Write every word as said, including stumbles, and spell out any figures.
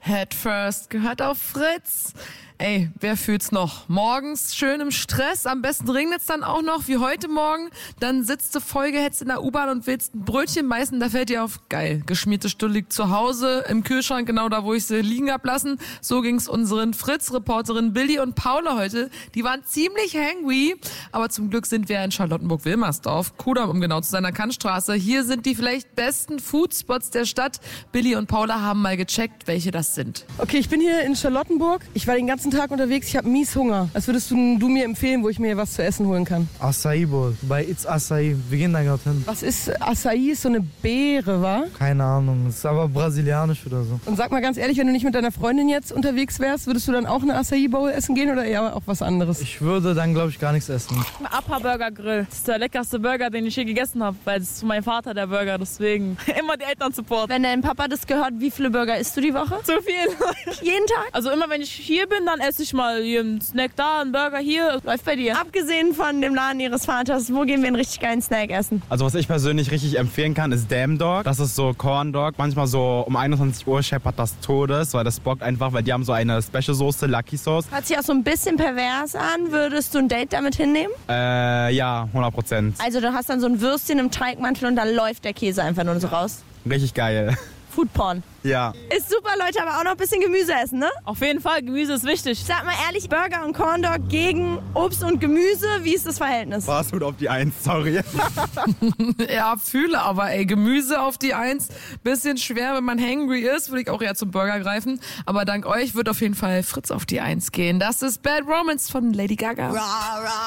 Head First gehört auf Fritz. Ey, wer fühlt's noch? Morgens schön im Stress, am besten regnet's dann auch noch, wie heute Morgen. Dann sitzt du vollgehetzt in der U-Bahn und willst ein Brötchen beißen, da fällt dir auf, geil, geschmierte Stulle liegt zu Hause im Kühlschrank, genau da, wo ich sie liegen hab lassen. So ging's unseren Fritz-Reporterin Billy und Paula heute. Die waren ziemlich hangry, aber zum Glück sind wir in Charlottenburg-Wilmersdorf, Kudamm, um genau zu sein, der Kantstraße. Hier sind die vielleicht besten Foodspots der Stadt. Billy und Paula haben mal gecheckt, welche das sind. Okay, ich bin hier in Charlottenburg. Ich war den ganzen Tag unterwegs, ich habe mies Hunger. Was würdest du, du mir empfehlen, wo ich mir was zu essen holen kann? Acai Bowl, bei It's Acai. Wir gehen da gerade hin. Was ist Acai? Ist so eine Beere, wa? Keine Ahnung, ist aber brasilianisch oder so. Und sag mal ganz ehrlich, wenn du nicht mit deiner Freundin jetzt unterwegs wärst, würdest du dann auch eine Acai Bowl essen gehen oder eher auch was anderes? Ich würde dann, glaube ich, gar nichts essen. Appa Burger Grill. Das ist der leckerste Burger, den ich je gegessen habe, weil es ist mein Vater der Burger, deswegen immer die Eltern supporten. Wenn dein Papa das gehört, wie viele Burger isst du die Woche? Zu viel. Jeden Tag? Also immer wenn ich hier bin, dann esse ich mal hier einen Snack da, einen Burger hier. Läuft bei dir. Abgesehen von dem Laden ihres Vaters, wo gehen wir einen richtig geilen Snack essen? Also was ich persönlich richtig empfehlen kann, ist Damn Dog. Das ist so Corn Dog. Manchmal so um einundzwanzig Uhr scheppert das Todes, weil das bockt einfach, weil die haben so eine Special Soße, Lucky Sauce. Hört sich auch so ein bisschen pervers an. Würdest du ein Date damit hinnehmen? Äh, ja, hundert Prozent. Also du hast dann so ein Würstchen im Teigmantel und dann läuft der Käse einfach nur so raus. Richtig geil. Foodporn. Ja. Ist super, Leute, aber auch noch ein bisschen Gemüse essen, ne? Auf jeden Fall, Gemüse ist wichtig. Sag mal ehrlich, Burger und Corn Dog gegen Obst und Gemüse, wie ist das Verhältnis? Fast Food auf die Eins, sorry. Ja, fühle aber, ey, Gemüse auf die Eins. Bisschen schwer, wenn man hangry ist, würde ich auch eher zum Burger greifen. Aber dank euch wird auf jeden Fall Fritz auf die Eins gehen. Das ist Bad Romance von Lady Gaga.